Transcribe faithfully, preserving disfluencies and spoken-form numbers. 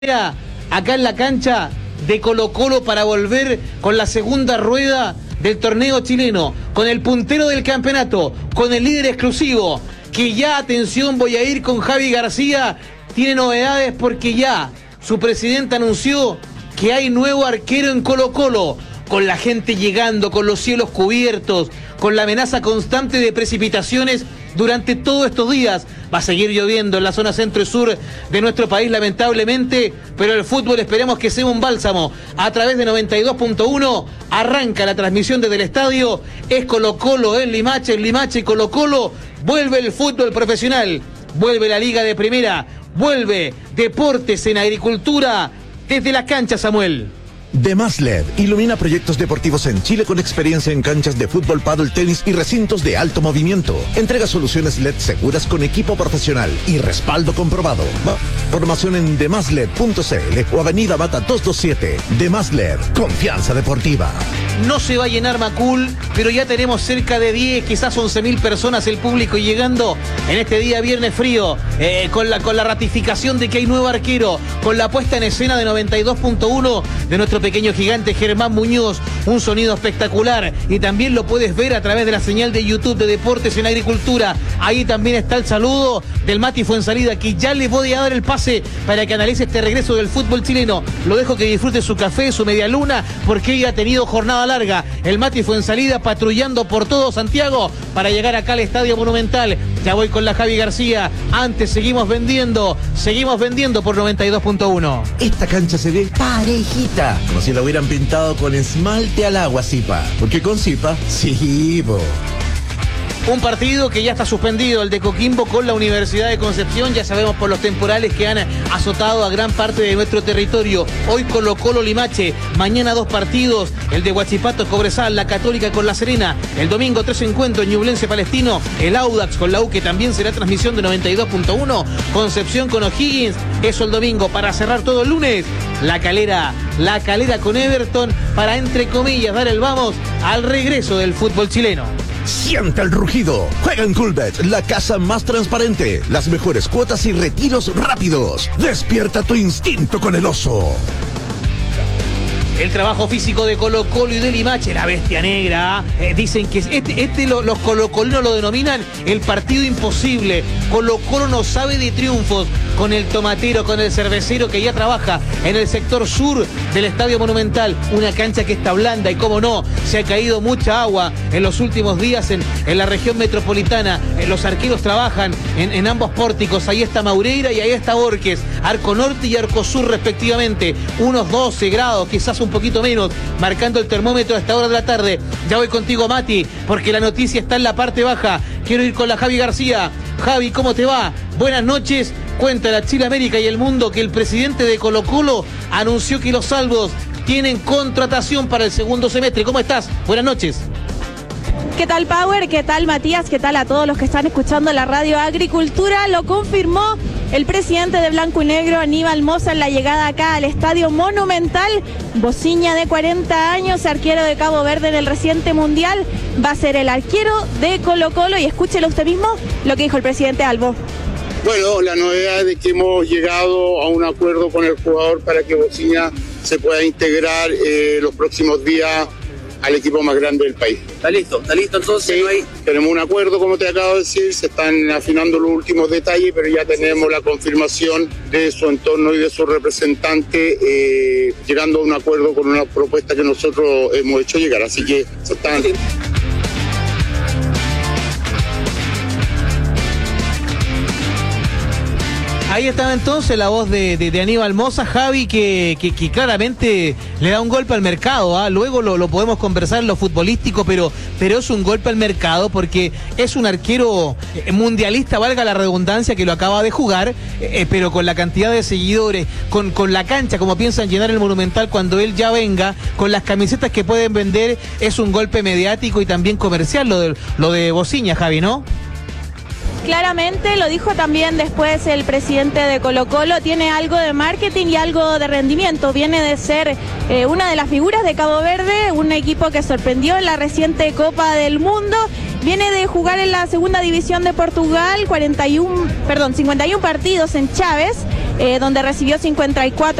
acá en la cancha de Colo-Colo para volver con la segunda rueda del torneo chileno, con el puntero del campeonato, con el líder exclusivo, que ya, atención, voy a ir con Javi García, tiene novedades porque ya su presidente anunció que hay nuevo arquero en Colo-Colo, con la gente llegando, con los cielos cubiertos, con la amenaza constante de precipitaciones durante todos estos días. Va a seguir lloviendo en la zona centro y sur de nuestro país, lamentablemente, pero el fútbol esperemos que sea un bálsamo. A través de noventa y dos punto uno arranca la transmisión desde el estadio. Es Colo-Colo en Limache, en Limache y Colo-Colo. Vuelve el fútbol profesional, vuelve la Liga de Primera, vuelve Deportes en Agricultura desde la cancha, Samuel. Demás L E D ilumina proyectos deportivos en Chile con experiencia en canchas de fútbol, pádel, tenis y recintos de alto movimiento. Entrega soluciones L E D seguras con equipo profesional y respaldo comprobado. Formación en demasLed punto cl o Avenida Bata doscientos veintisiete. Demás L E D, confianza deportiva. No se va a llenar Macul, pero ya tenemos cerca de diez, quizás once mil personas, el público llegando en este día viernes frío, eh, con, la, con la ratificación de que hay nuevo arquero, con la puesta en escena de noventa y dos punto uno de nuestro pequeño gigante Germán Muñoz, un sonido espectacular, y también lo puedes ver a través de la señal de YouTube de Deportes en Agricultura. Ahí también está el saludo del Mati Fuenzalida, que ya le voy a dar el pase para que analice este regreso del fútbol chileno. Lo dejo que disfrute su café, su media luna, porque ella ha tenido jornada larga. El Mati Fuenzalida patrullando por todo Santiago para llegar acá al Estadio Monumental. Ya voy con la Javi García. Antes seguimos vendiendo, seguimos vendiendo por noventa y dos punto uno. Esta cancha se ve parejita, como si la hubieran pintado con esmalte al agua, Zipa. Porque con Zipa, sí, po. Un partido que ya está suspendido, el de Coquimbo con la Universidad de Concepción, ya sabemos por los temporales que han azotado a gran parte de nuestro territorio. Hoy Colo-Colo Limache, mañana dos partidos, el de Huachipato Cobresal, la Católica con La Serena, el domingo tres encuentros, Ñublense Palestino, el Audax con la U, que también será transmisión de noventa y dos punto uno, Concepción con O'Higgins, eso el domingo. Para cerrar todo el lunes, La Calera, La Calera con Everton, para entre comillas dar el vamos al regreso del fútbol chileno. Siente el rugido. Juega en Coolbet, la casa más transparente, las mejores cuotas y retiros rápidos. Despierta tu instinto con el oso. El trabajo físico de Colo-Colo y de Limache, la bestia negra. Eh, dicen que este, este lo, los colocolinos lo denominan el partido imposible. Colo-Colo no sabe de triunfos con el tomatero, con el cervecero que ya trabaja en el sector sur del Estadio Monumental. Una cancha que está blanda y, cómo no, se ha caído mucha agua en los últimos días en, en la región metropolitana. Eh, los arqueros trabajan en, en ambos pórticos. Ahí está Maureira y ahí está Borges. Arco norte y arco sur respectivamente. Unos doce grados, quizás un poquito menos, marcando el termómetro a esta hora de la tarde. Ya voy contigo, Mati, porque la noticia está en la parte baja. Quiero ir con la Javi García. Javi, ¿cómo te va? Buenas noches. Cuenta la Chile América y el Mundo que el presidente de Colo-Colo anunció que los salvos tienen contratación para el segundo semestre. ¿Cómo estás? Buenas noches. ¿Qué tal, Power? ¿Qué tal, Matías? ¿Qué tal a todos los que están escuchando la radio Agricultura? Lo confirmó el presidente de Blanco y Negro, Aníbal Mosa, en la llegada acá al Estadio Monumental. Bociña, de cuarenta años, arquero de Cabo Verde en el reciente Mundial, va a ser el arquero de Colo-Colo. Y escúchelo usted mismo lo que dijo el presidente Albo. Bueno, la novedad es que hemos llegado a un acuerdo con el jugador para que Bociña se pueda integrar eh, los próximos días al equipo más grande del país. Está listo, está listo entonces. Sí, no hay... tenemos un acuerdo, como te acabo de decir, se están afinando los últimos detalles, pero ya tenemos la confirmación de su entorno y de su representante, eh, llegando a un acuerdo con una propuesta que nosotros hemos hecho llegar, así que se están... Ahí estaba entonces la voz de, de, de Aníbal Mosa, Javi, que, que, que claramente le da un golpe al mercado. ¿eh? Luego lo, lo podemos conversar en lo futbolístico, pero, pero es un golpe al mercado porque es un arquero mundialista, valga la redundancia, que lo acaba de jugar, eh, pero con la cantidad de seguidores, con, con la cancha, como piensan llenar el Monumental cuando él ya venga, con las camisetas que pueden vender, es un golpe mediático y también comercial lo de, lo de Bociña, Javi, ¿no? Claramente, lo dijo también después el presidente de Colo-Colo, tiene algo de marketing y algo de rendimiento. Viene de ser eh, una de las figuras de Cabo Verde, un equipo que sorprendió en la reciente Copa del Mundo. Viene de jugar en la segunda división de Portugal, cuarenta y uno, perdón, cincuenta y uno partidos en Chávez. eh, donde recibió cincuenta y cuatro